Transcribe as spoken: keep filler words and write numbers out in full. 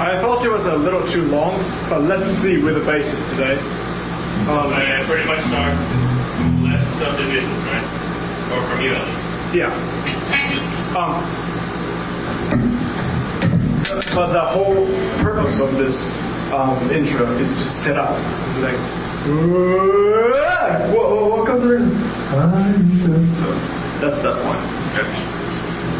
I thought it was a little too long, but let's see where the base is today. Um, and it pretty much starts less subdivisions, right? Or from you, at least. Yeah. Um, but the whole purpose of this um, intro is to set up, like, whoa, welcome to. So that's that point. Okay.